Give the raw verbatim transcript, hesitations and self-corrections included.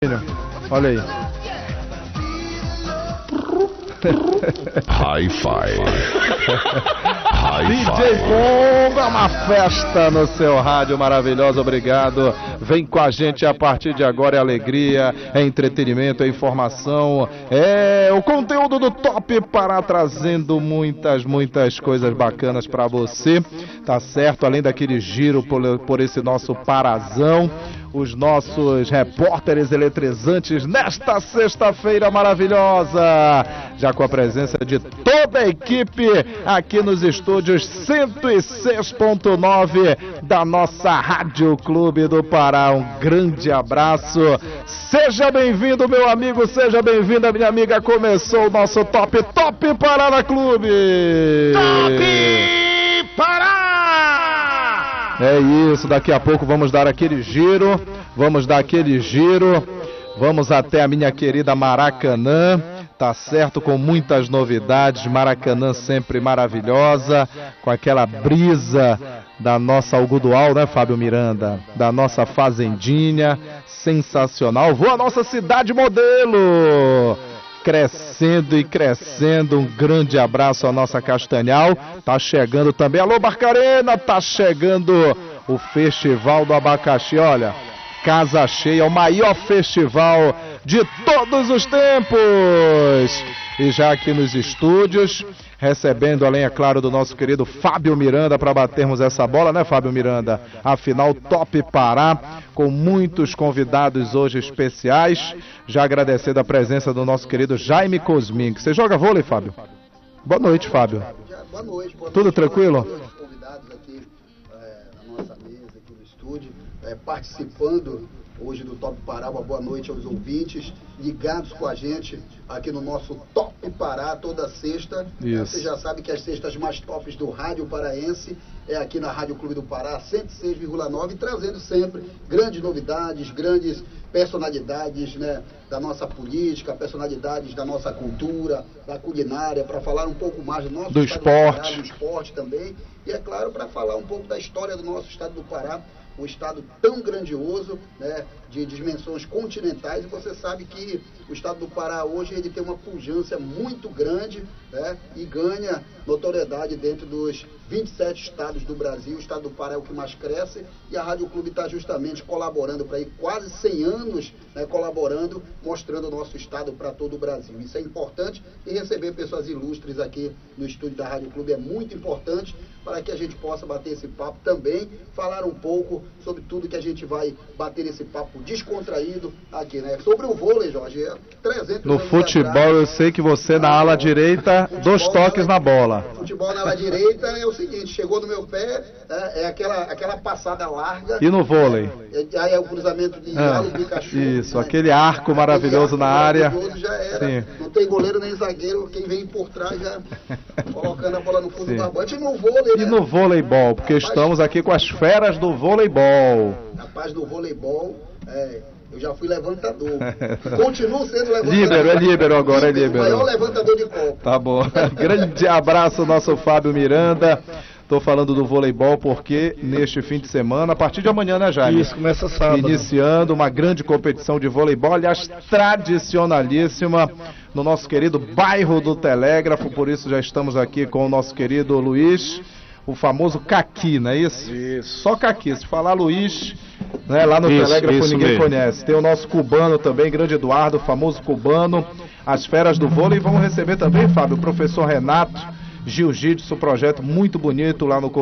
Olha aí. Hi-Fi. D J Bomba, é uma festa no seu rádio maravilhosa, obrigado. Vem com a gente a partir de agora, é alegria, é entretenimento, é informação, é o conteúdo do Top Pará, trazendo muitas, muitas coisas bacanas pra você, tá certo? Além daquele giro por, por esse nosso Parazão, os nossos repórteres eletrizantes nesta sexta-feira maravilhosa, já com a presença de toda a equipe aqui nos estúdios cento e seis ponto nove da nossa Rádio Clube do Pará. Um grande abraço, seja bem-vindo, meu amigo, seja bem-vinda, minha amiga. Começou o nosso Top Top Pará na Clube. Top Pará! É isso, daqui a pouco vamos dar aquele giro, vamos dar aquele giro, vamos até a minha querida Maracanã, tá certo, com muitas novidades. Maracanã sempre maravilhosa, com aquela brisa da nossa Algodual, né, Fábio Miranda? Da nossa fazendinha, sensacional. Vou à nossa cidade modelo, crescendo e crescendo. Um grande abraço à nossa Castanhal. Tá chegando também, alô Barcarena, tá chegando o Festival do Abacaxi, olha, casa cheia, o maior festival de todos os tempos. E já aqui nos estúdios, recebendo, além, é claro, do nosso querido Fábio Miranda, para batermos essa bola, né, Fábio Miranda? Afinal, Top Pará, com muitos convidados hoje especiais. Já agradecendo a presença do nosso querido Jaime Cosmin. Você joga vôlei, Fábio? Boa noite, Fábio. Boa noite. Boa Tudo noite, tranquilo? Boa noite, convidados aqui é, na nossa mesa, aqui no estúdio, é, participando hoje do Top Pará. Uma boa noite aos ouvintes ligados com a gente aqui no nosso Top Pará toda sexta. Isso. Você já sabe que as sextas mais tops do rádio paraense é aqui na Rádio Clube do Pará, cento e seis vírgula nove, trazendo sempre grandes novidades, grandes personalidades, né, da nossa política, personalidades da nossa cultura, da culinária, para falar um pouco mais do nosso do estado esporte. do Pará, do esporte também, e é claro, para falar um pouco da história do nosso estado do Pará, um estado tão grandioso, né, de dimensões continentais. E você sabe que o estado do Pará hoje ele tem uma pujança muito grande, né, e ganha notoriedade dentro dos vinte e sete estados do Brasil. O estado do Pará é o que mais cresce, e a Rádio Clube está justamente colaborando para ir quase cem anos, né, colaborando, mostrando o nosso estado para todo o Brasil. Isso é importante, e receber pessoas ilustres aqui no estúdio da Rádio Clube é muito importante, para que a gente possa bater esse papo também, falar um pouco sobre tudo que a gente vai bater esse papo descontraído aqui, né? Sobre o vôlei, Jorge, é trezentos No anos futebol, atrás, eu sei que você na ala direita, dois toques na bola. Futebol na ala direita é o seguinte, chegou no meu pé, é, é aquela, aquela passada larga. E no vôlei? É, aí é o cruzamento de Galo Ah, Pikachu. isso, né? aquele arco Aquele maravilhoso arco na área. maravilhoso já era. Sim. Não tem goleiro nem zagueiro, quem vem por trás já colocando a bola no fundo Sim. do barbante. E no vôlei, E né? no voleibol, porque estamos aqui com as feras do voleibol. Rapaz, no voleibol, é, eu já fui levantador. Continuo sendo levantador. Líbero, é líbero agora, é líbero. O maior levantador de copo. Tá bom. Grande abraço, nosso Fábio Miranda. Tô falando do voleibol porque neste fim de semana, a partir de amanhã, né, Jaime? Isso, começa sábado. Iniciando uma grande competição de voleibol, aliás, tradicionalíssima, no nosso querido bairro do Telégrafo. Por isso já estamos aqui com o nosso querido Luiz, o famoso Caqui, não é isso? Isso. Só Caqui. Se falar Luiz, né, lá no Isso, Telégrafo isso ninguém mesmo. conhece. Tem o nosso cubano também, grande Eduardo, o famoso cubano. As feras do vôlei vão receber também, Fábio, o professor Renato, Jiu-Jitsu, projeto muito bonito lá no